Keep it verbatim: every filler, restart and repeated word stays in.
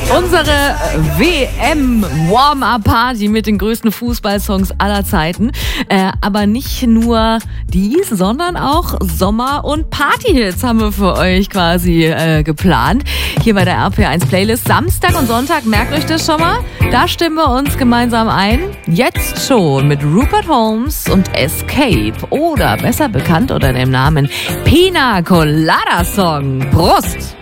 Unsere W M-Warm-Up-Party mit den größten Fußballsongs aller Zeiten. Äh, aber nicht nur dies, sondern auch Sommer- und Partyhits haben wir für euch quasi äh, geplant. Hier bei der R P eins Playlist Samstag und Sonntag, merkt euch das schon mal. Da stimmen wir uns gemeinsam ein. Jetzt schon mit Rupert Holmes und Escape. Oder besser bekannt unter dem Namen Pina Colada Song. Prost!